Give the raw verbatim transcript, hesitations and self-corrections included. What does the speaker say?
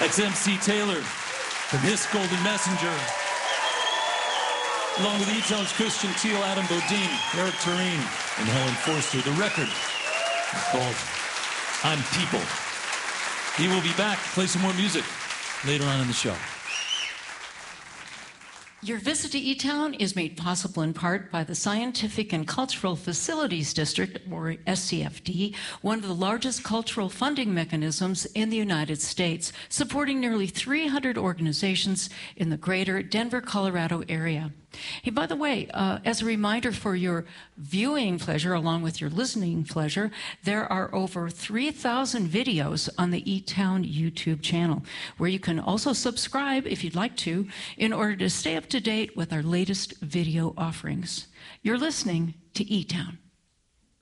That's M C Taylor from His Golden Messenger. Along with E-Town's Christian Teal, Adam Bodine, Eric Tureen, and Helen Forster. The record is called I'm People. He will be back to play some more music later on in the show. Your visit to E-Town is made possible in part by the Scientific and Cultural Facilities District, or S C F D, one of the largest cultural funding mechanisms in the United States, supporting nearly three hundred organizations in the greater Denver, Colorado area. Hey, by the way, uh, as a reminder for your viewing pleasure, along with your listening pleasure, there are over three thousand videos on the E-Town YouTube channel, where you can also subscribe, if you'd like to, in order to stay up to date with our latest video offerings. You're listening to E-Town.